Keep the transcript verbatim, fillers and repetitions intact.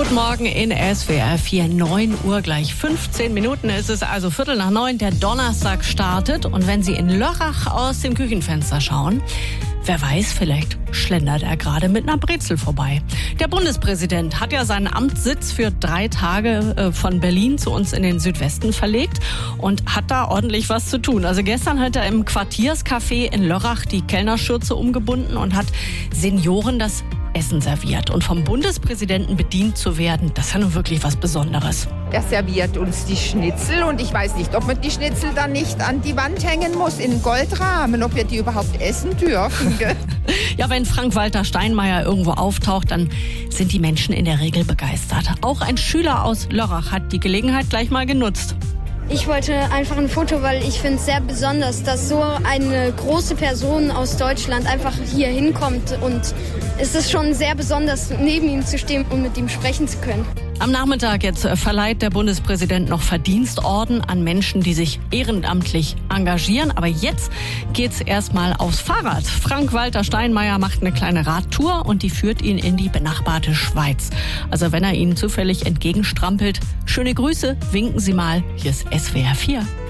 Guten Morgen in S W R vier, neun Uhr gleich fünfzehn Minuten. Es ist also Viertel nach neun, der Donnerstag startet. Und wenn Sie in Lörrach aus dem Küchenfenster schauen, wer weiß, vielleicht schlendert er gerade mit einer Brezel vorbei. Der Bundespräsident hat ja seinen Amtssitz für drei Tage äh, von Berlin zu uns in den Südwesten verlegt und hat da ordentlich was zu tun. Also gestern hat er im Quartierscafé in Lörrach die Kellnerschürze umgebunden und hat Senioren das Essen serviert. Und vom Bundespräsidenten bedient zu werden, das ist ja nun wirklich was Besonderes. Er serviert uns die Schnitzel und ich weiß nicht, ob man die Schnitzel dann nicht an die Wand hängen muss in Goldrahmen, ob wir die überhaupt essen dürfen. Ja, wenn Frank-Walter Steinmeier irgendwo auftaucht, dann sind die Menschen in der Regel begeistert. Auch ein Schüler aus Lörrach hat die Gelegenheit gleich mal genutzt. Ich wollte einfach ein Foto, weil ich finde es sehr besonders, dass so eine große Person aus Deutschland einfach hier hinkommt. Und es ist schon sehr besonders, neben ihm zu stehen und mit ihm sprechen zu können. Am Nachmittag jetzt verleiht der Bundespräsident noch Verdienstorden an Menschen, die sich ehrenamtlich engagieren. Aber jetzt geht's erstmal aufs Fahrrad. Frank-Walter Steinmeier macht eine kleine Radtour und die führt ihn in die benachbarte Schweiz. Also wenn er Ihnen zufällig entgegenstrampelt, schöne Grüße, winken Sie mal. Hier ist S W R vier.